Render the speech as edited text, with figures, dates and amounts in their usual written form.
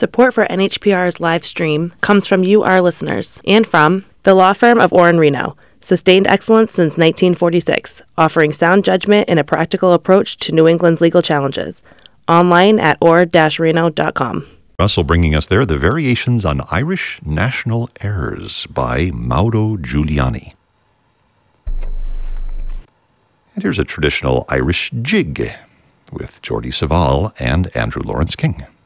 Support for NHPR's live stream comes from you, our listeners, and from the law firm of Orr & Reno, sustained excellence since 1946, offering sound judgment and a practical approach to New England's legal challenges. Online at orr-reno.com. Russell bringing us there the Variations on Irish National Airs by Maudo Giuliani. And here's a traditional Irish jig with Geordie Savall and Andrew Lawrence King.